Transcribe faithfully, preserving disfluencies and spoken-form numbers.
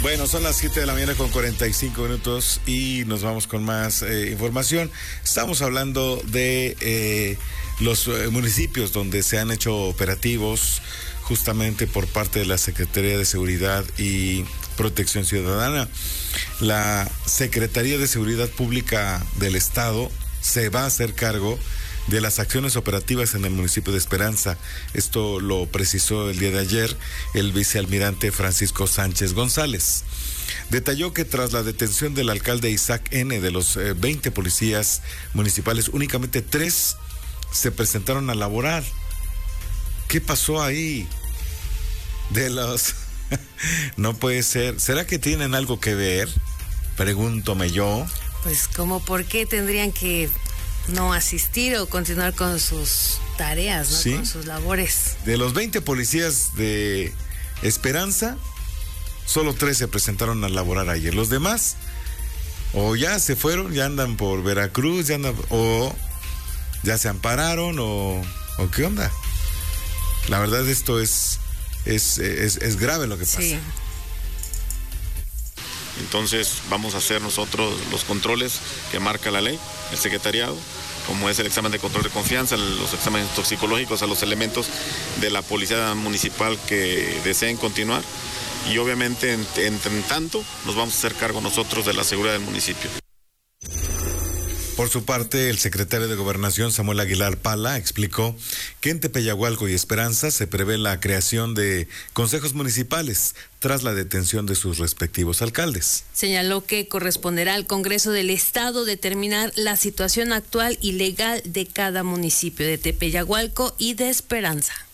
Bueno, son las siete de la mañana con cuarenta y cinco minutos y nos vamos con más eh, información. Estamos hablando de eh, los eh, municipios donde se han hecho operativos justamente por parte de la Secretaría de Seguridad y Protección Ciudadana. La Secretaría de Seguridad Pública del Estado se va a hacer cargo de las acciones operativas en el municipio de Esperanza. Esto lo precisó el día de ayer el vicealmirante Francisco Sánchez González. Detalló que tras la detención del alcalde Isaac N. de los eh, veinte policías municipales, únicamente tres se presentaron a laborar. ¿Qué pasó ahí? De los... No puede ser. ¿Será que tienen algo que ver? Pregúntome yo. Pues, ¿cómo por qué tendrían que no asistir o continuar con sus tareas, ¿no? ¿Sí? Con sus labores. De los veinte policías de Esperanza, solo tres se presentaron a laborar ayer. Los demás, o ya se fueron, ya andan por Veracruz, ya andan, o ya se ampararon, o, o qué onda. La verdad, esto es, es, es, es grave lo que pasa. Sí. Entonces vamos a hacer nosotros los controles que marca la ley, el secretariado, como es el examen de control de confianza, los exámenes toxicológicos a los elementos de la policía municipal que deseen continuar y obviamente en, entre tanto nos vamos a hacer cargo nosotros de la seguridad del municipio. Por su parte, el secretario de Gobernación, Samuel Aguilar Pala, explicó que en Tepeyagualco y Esperanza se prevé la creación de consejos municipales tras la detención de sus respectivos alcaldes. Señaló que corresponderá al Congreso del Estado determinar la situación actual y legal de cada municipio de Tepeyagualco y de Esperanza.